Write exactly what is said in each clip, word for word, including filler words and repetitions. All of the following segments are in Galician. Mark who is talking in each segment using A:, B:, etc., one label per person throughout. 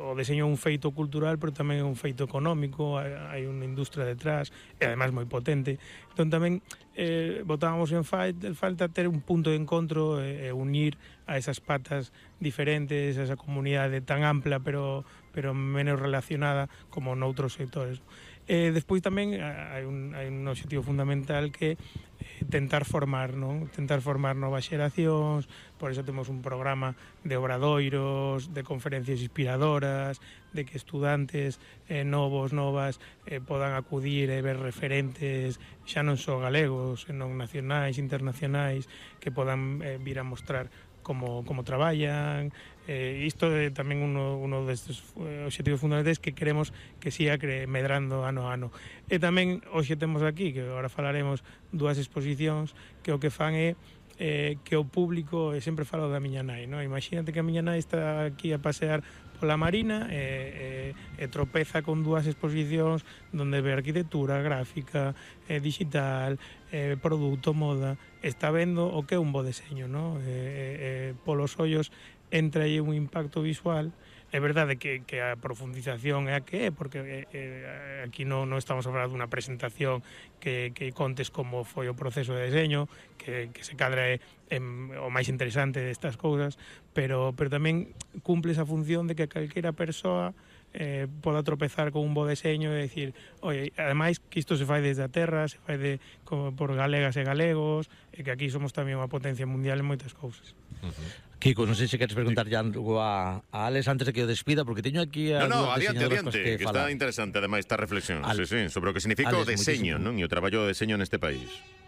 A: o deseño é un feito cultural, pero tamén é un feito económico, hai unha industria detrás, e ademais moi potente. Entón tamén eh, botábamos en falta, falta ter un punto de encontro e eh, unir a esas patas diferentes, a esa comunidade tan ampla, pero, pero menos relacionada como noutros sectores. Eh, despois tamén hai un, hai un objetivo fundamental que é tentar formar, non? Tentar formar novas xeracións, por eso temos un programa de obradoiros, de conferencias inspiradoras, de que estudantes eh, novos, novas, eh, podan acudir e ver referentes xa non só galegos, senón nacionais, internacionais, que podan eh, vir a mostrar como, como traballan. Eh, isto é tamén uno, uno destes obxectivos fundamentais que queremos que siga medrando ano a ano. E tamén hoxe temos aquí, que agora falaremos, dúas exposicións que o que fan é eh, que o público, e sempre falo da miña nai, no? Imagínate que a miña nai está aquí a pasear pola Marina e, e, e tropeza con dúas exposicións donde ve arquitectura, gráfica, eh, digital, eh, produto, moda, está vendo o que é un bo deseño, no? Eh, eh, polos ollos entra aí un impacto visual. É verdade que, que a profundización é a que é, porque eh, aquí non, non estamos a falar dunha presentación que, que contes como foi o proceso de deseño, que, que se cadra é, é o máis interesante destas cousas, pero, pero tamén cumple esa función de que calquera persoa eh, poda tropezar con un bo deseño e dicir, oi, ademais que isto se fai desde a terra, se fai de, como, por galegas e galegos, e que aquí somos tamén unha potencia mundial en moitas cousas.
B: Uh-huh. Kiko, non sei se queres preguntar ya algo a, a Alex antes de que o despida, porque teño aquí a
C: No, no, adiante,
B: adiante,
C: que, que está interesante ademais esta reflexión, Al... sí, sí, sobre o que significa Alex, o deseño, non? E o traballo de deseño neste país.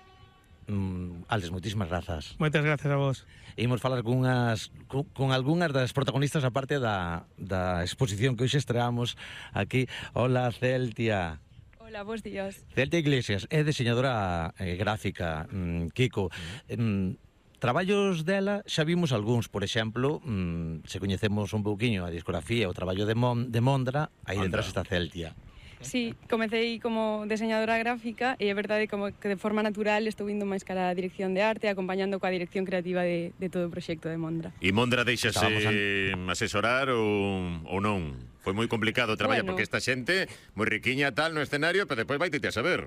B: Mm, Alex, moitísimas grazas.
A: Moitas grazas a vos.
B: Imos falar con, unhas, con, con algunhas das protagonistas a parte da, da exposición que hoxe estreamos aquí. Hola, Celtia.
D: Hola, bons días.
B: Celtia Iglesias é diseñadora eh, gráfica. Mm, Kiko, mm, traballos dela xa vimos algúns, por exemplo, mmm, se coñecemos un pouquiño a discografía, o traballo de, Mon, de Mondra, aí detrás está Celtia.
D: Sí, comecei como diseñadora gráfica e é verdade como que de forma natural estou indo máis cara a dirección de arte, acompañando coa dirección creativa de, de todo o proxecto de Mondra.
C: E Mondra deixase an... asesorar ou, ou non? Foi moi complicado traballar, bueno, porque esta xente moi riquiña tal no escenario, pero depois vai te a saber.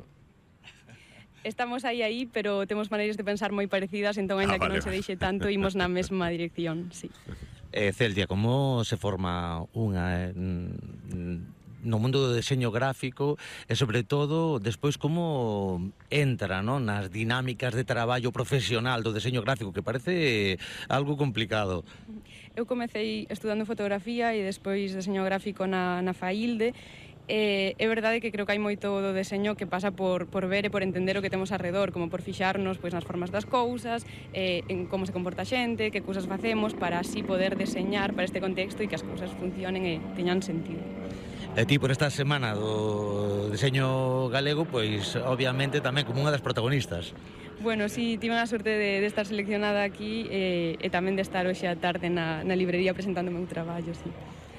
D: Estamos aí aí, pero temos maneiras de pensar moi parecidas, entón, ainda ah, que vale, non se deixe tanto, imos na mesma dirección, sí.
B: Eh, Celtia, como se forma unha eh, no mundo do deseño gráfico e, sobre todo, despois como entra, non, nas dinámicas de traballo profesional do deseño gráfico, que parece algo complicado?
D: Eu comecei estudando fotografía e despois deseño gráfico na, na Failde. Eh, é verdade que creo que hai moito do deseño que pasa por, por ver e por entender o que temos arredor, como por fixarnos pois, nas formas das cousas, eh, en como se comporta a xente, que cousas facemos para así poder deseñar para este contexto e que as cousas funcionen e teñan sentido.
B: E ti, por esta semana do deseño galego, pois obviamente tamén como unha das protagonistas.
D: Bueno, sí, tive a sorte de, de estar seleccionada aquí e, e tamén de estar hoxe a tarde na, na librería presentando o meu traballo, sí.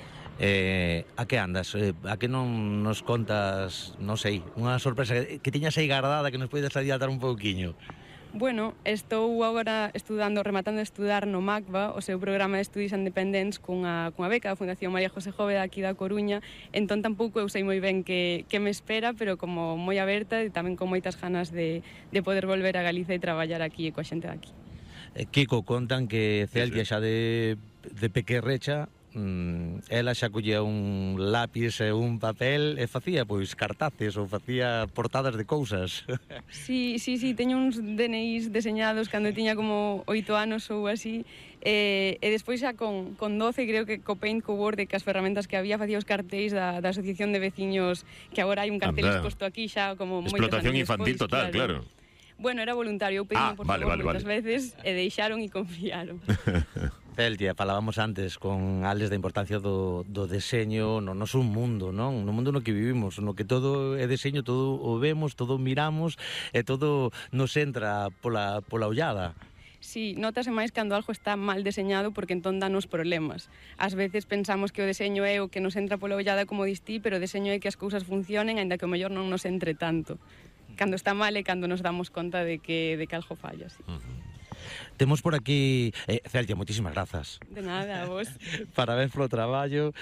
B: Eh, a que andas? Eh, a que non nos contas, non sei, unha sorpresa que tiñas aí guardada que nos podes adiantar un pouquiño?
D: Bueno, estou agora estudando, rematando de estudar no MACBA, o seu programa de Estudios Independents cunha, cunha beca da Fundación María José Jove aquí da Coruña, entón tampouco eu sei moi ben que, que me espera, pero como moi aberta e tamén con moitas ganas de, de poder volver a Galiza e traballar aquí e coa xente daqui.
B: Eh, Kiko, contan que Celtia xa de, de pequerrecha Mm, ela xa collía un lápiz e un papel e facía pois cartaces ou facía portadas de cousas.
D: Sí, sí, sí, teño uns D N Is deseñados cando tiña como oito anos ou así, e, e despois xa con, con doce, creo que co Paint, co Word e que as ferramentas que había facía os cartéis da, da Asociación de Veciños, que agora hai un cartel ah, exposto aquí xa como moitos
C: explotación infantil despois, total, claro. claro.
D: Bueno, era voluntario, eu pedí
C: ah,
D: por
C: vale,
D: favor
C: vale,
D: moitas
C: vale.
D: veces e deixaron e confiaron.
B: Celtia, falábamos antes con Alex da importancia do, do deseño no noso mundo, non? No mundo no que vivimos, no que todo é deseño, todo o vemos, todo miramos e todo nos entra pola, pola ollada.
D: Sí, notase máis cando algo está mal deseñado porque entón danos problemas. Ás veces pensamos que o deseño é o que nos entra pola ollada como distí, pero o deseño é que as cousas funcionen, aínda que o mellor non nos entre tanto. Cando está mal é cando nos damos conta de que, de que algo falla, sí.
B: Uh-huh. Temos por aquí... Eh, Celtia, moitísimas grazas.
D: De nada, a vos.
B: Parabéns polo traballo.